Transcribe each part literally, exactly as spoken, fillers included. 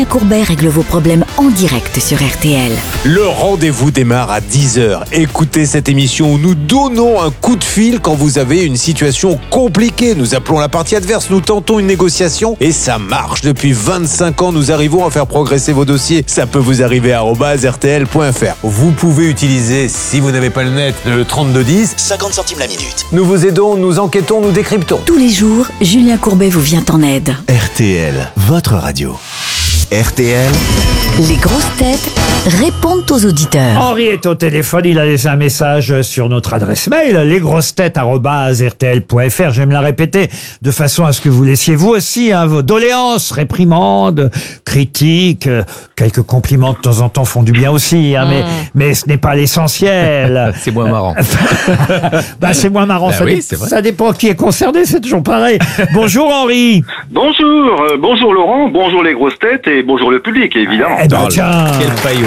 Courbet règle vos problèmes en direct sur R T L. Le rendez-vous démarre à dix heures. Écoutez cette émission où nous donnons un coup de fil quand vous avez une situation compliquée. Nous appelons la partie adverse, nous tentons une négociation et ça marche. Depuis vingt-cinq ans, nous arrivons à faire progresser vos dossiers. Ça peut vous arriver à arobase r t l point f r. Vous pouvez utiliser, si vous n'avez pas le net, le trente-deux dix. cinquante centimes la minute. Nous vous aidons, nous enquêtons, nous décryptons. Tous les jours, Julien Courbet vous vient en aide. R T L, votre radio. R T L. Les grosses têtes répondent aux auditeurs. Henri est au téléphone, il a laissé un message sur notre adresse mail, lesgrossetêtes arobase r t l point f r. Je vais me la répéter de façon à ce que vous laissiez vous aussi hein, vos doléances, réprimandes, critiques, euh, quelques compliments de temps en temps font du bien aussi, hein, mmh. mais, mais ce n'est pas l'essentiel. C'est moins marrant. bah, c'est moins marrant, bah ça, oui, dé- c'est vrai. ça dépend qui est concerné, c'est toujours pareil. Bonjour Henri. Bonjour, euh, bonjour Laurent, bonjour les grosses têtes et bonjour le public évidemment. Eh ben, Oh là, tiens. quel paillot.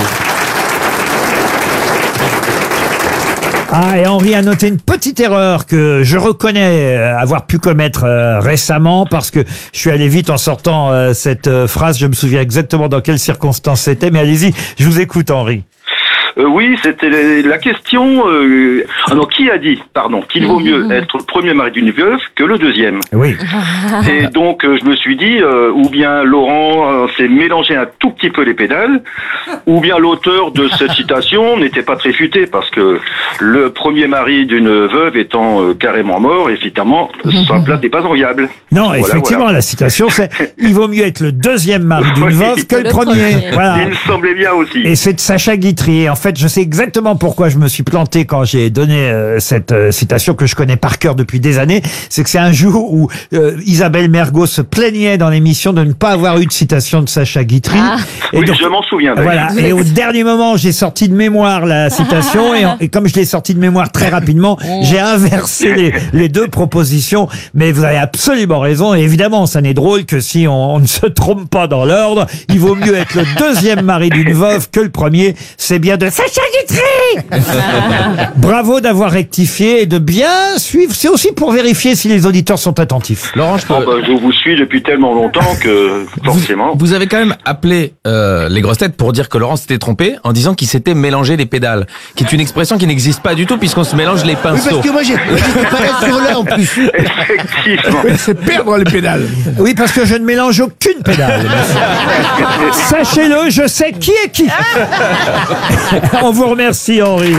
Ah, et Henri a noté une petite erreur que je reconnais euh, avoir pu commettre euh, récemment parce que je suis allé vite en sortant euh, cette euh, phrase. Je me souviens exactement dans quelles circonstances c'était, mais allez-y, je vous écoute Henri. Euh, oui, c'était la- la question... Euh, ah non, qui a dit, pardon, qu'il vaut mieux être le premier mari d'une veuve que le deuxième. Oui. Et donc euh, je me suis dit, euh, ou bien Laurent euh, s'est mélangé un tout petit peu les pédales, ou bien l'auteur de cette citation n'était pas très futé, parce que le premier mari d'une veuve étant euh, carrément mort, évidemment, sa place n'est pas enviable. Non, Voilà, effectivement, voilà. la citation c'est « Il vaut mieux être le deuxième mari d'une Oui. veuve que le, Le premier. premier. » Voilà. Il me semblait bien aussi. Et c'est de Sacha Guitry. Et en fait, je sais exactement pourquoi je me suis planté quand j'ai donné euh, cette euh, citation que je connais par cœur depuis des années. C'est que c'est un jour où euh, Isabelle Mergo se plaignait dans l'émission de ne pas avoir eu de citation de Sacha Guitry. Ah. Et Oui, donc, je m'en souviens d'ailleurs. voilà. Et au dernier moment, j'ai sorti de mémoire la citation et, en- et comme je l'ai sorti de mémoire très rapidement, j'ai inversé les, les deux propositions. Mais vous avez absolument raison. Et évidemment, ça n'est drôle que si on, on ne se trompe pas dans l'ordre. Il vaut mieux être le deuxième mari d'une veuve que le premier. C'est bien de Sacha Guitry. Bravo d'avoir rectifié et de bien suivre. C'est aussi pour vérifier si les auditeurs sont attentifs. Laurent, je peux... Oh, bah, je vous suis depuis tellement longtemps que forcément... Vous avez quand même appelé euh, les grosses têtes pour dire que Laurent s'était trompé en disant qu'il s'était mélangé les pédales, qui est une expression qui n'existe pas du tout puisqu'on se mélange les Oui, pinceaux. parce que moi, j'ai- j'étais pas là sur là en plus. Effectivement. C'est perdre les pédales. Oui, parce que je ne mélange aucune pédale. Sachez-le, je sais qui est qui. On vous remercie, Henri.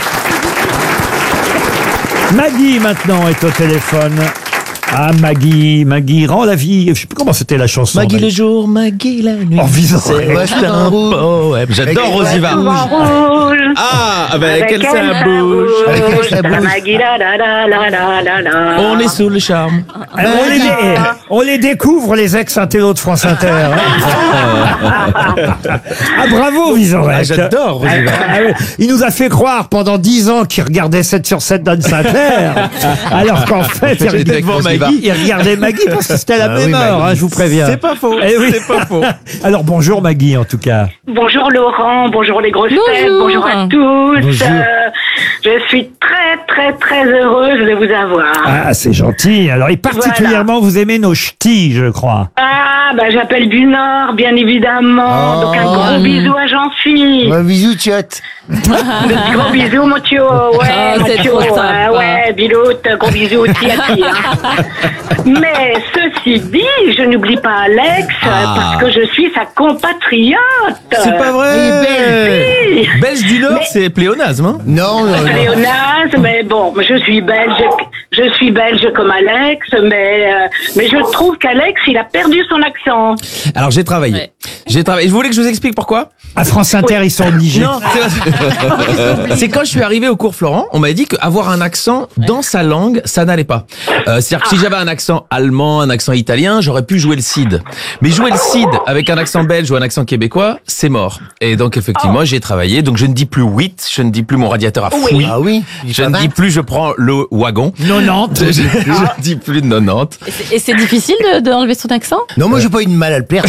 Maggie, maintenant, est au téléphone. Ah, Maggie, Maggie rend la vie. Je sais plus comment c'était la chanson. Maggie le jour, Maggie la nuit. En visant. Moi, je suis un rouge. poème. J'adore Rosiva. Rouge. Ah, Avec avec elle ça elle, bouge. Avec elle, ça la bouge. Maggie, la, la, la, la, la, la, la. On est sous le charme. Alors, on, les dé- on les découvre, les ex-intellos de France Inter. hein. Ah, bravo, Vizorek. Ah, j'adore Rosiva. Ah oui, il nous a fait croire pendant dix ans qu'il regardait sept sur sept d'Anne Sinclair, alors qu'en fait, il J'étais regardait, devant Maggie. il regardait Maggie parce que c'était la Ah même oui, heure, Maggie. hein, je vous préviens. C'est pas faux. Eh oui. C'est pas faux. Alors bonjour Maggie en tout cas. Bonjour Laurent, bonjour les grosses têtes, Bonjour. bonjour à tous. Bonjour. Euh, je suis très très très heureuse de vous avoir. Ah c'est gentil. Alors et particulièrement vous aimez nos ch'tis, je crois. Ah, bah j'appelle du Nord, bien évidemment. Oh. Donc un gros bisou à Jean-Phi. Un bisou, tchot. Gros bisou, mon tio. Ouais, Ah, mon c'est tio. trop sympa. Ouais, ouais, biloute, gros bisou aussi à qui, hein. Mais ceci dit, je n'oublie pas Alex, Ah. parce que je suis sa compatriote. C'est pas vrai. Si. Belge du Nord, Mais- c'est pléonasme. Hein. Non, non, non. Pléonasme, mais bon, je suis belge, je suis belge comme Alex, mais euh, mais je trouve qu'Alex, il a perdu son accent. Alors j'ai travaillé. Ouais. J'ai travaillé. Je voulais que je vous explique pourquoi. À France Inter ils sont obligés. Non, c'est- c'est quand je suis arrivé au cours Florent, on m'a dit qu'avoir un accent dans sa langue, ça n'allait pas. Euh, C'est-à-dire que si j'avais un accent allemand, un accent italien, j'aurais pu jouer le Cid. Mais jouer le Cid avec un accent belge ou un accent québécois, c'est mort. Et donc effectivement, j'ai travaillé. Donc je ne dis plus huit, je ne dis plus mon radiateur à fouille. Ah oui. Je ne dis plus je prends le wagon. nonante. Je, je ne dis plus de nonante. Et c'est- Et c'est difficile de- d'enlever son accent. Non, moi, j'ai pas eu de mal à le perdre.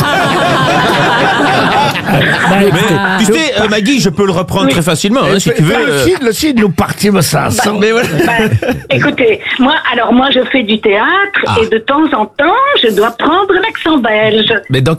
Bah, Mais écoutez, tu sais, euh, Maggie, je peux le reprendre très facilement, hein, si tu veux. Le euh. Cid, le Cid nous partit, mais ça sent. Mais voilà. Bah, écoutez, moi, alors moi, je fais du théâtre Ah. et de temps en temps, je dois prendre l'accent belge. Mais dans